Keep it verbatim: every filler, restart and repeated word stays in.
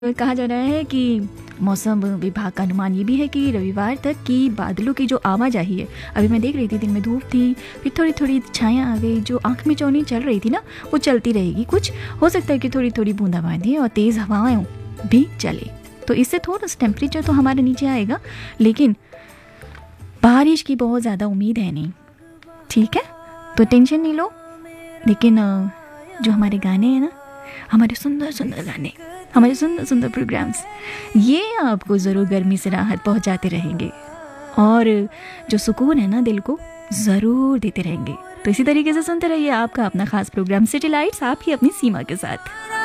कहा जा रहा है कि मौसम विभाग का अनुमान ये भी है कि रविवार तक की बादलों की जो आवाजाही है, अभी मैं देख रही थी दिन में धूप थी, फिर थोड़ी थोड़ी छाया आ गई, जो आंख में चौनी चल रही थी ना वो चलती रहेगी। कुछ हो सकता है कि थोड़ी थोड़ी बूंदाबांदी और तेज़ हवाएं भी चले, तो इससे थोड़ा सा टेम्परेचर तो हमारे नीचे आएगा, लेकिन बारिश की बहुत ज़्यादा उम्मीद है नहीं। ठीक है, तो टेंशन नहीं लो। लेकिन जो हमारे गाने हैं ना, हमारे सुंदर सुंदर गाने, हमारे सुंदर सुंदर प्रोग्राम्स, ये आपको ज़रूर गर्मी से राहत पहुंचाते रहेंगे और जो सुकून है ना दिल को ज़रूर देते रहेंगे। तो इसी तरीके से सुनते रहिए आपका अपना खास प्रोग्राम सिटी लाइट्स, आप ही अपनी सीमा के साथ।